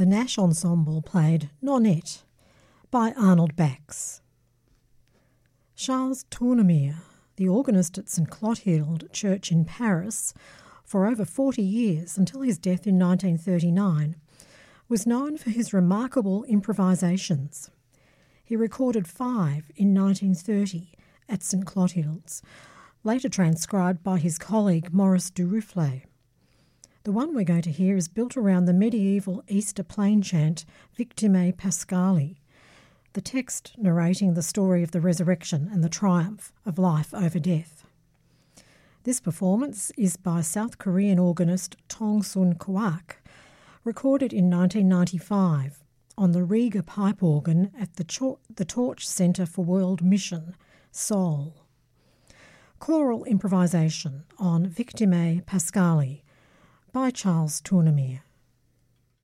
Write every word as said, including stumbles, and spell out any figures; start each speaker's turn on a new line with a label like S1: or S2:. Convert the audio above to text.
S1: the Nash Ensemble played Nonette by Arnold Bax. Charles Tournemire, the organist at Saint Clotilde Church in Paris for over forty years until his death in nineteen thirty-nine, was known for his remarkable improvisations. He recorded five in nineteen thirty at Saint Clotilde's, later transcribed by his colleague Maurice Duruflé. The one we're going to hear is built around the medieval Easter plain chant Victimae Paschali, the text narrating the story of the resurrection and the triumph of life over death. This performance is by South Korean organist Tong Sun Kwak, recorded in nineteen ninety-five on the Riga pipe organ at the, Cho- the Torch Centre for World Mission, Seoul. Choral improvisation on Victimae Paschali by Charles Tournemire.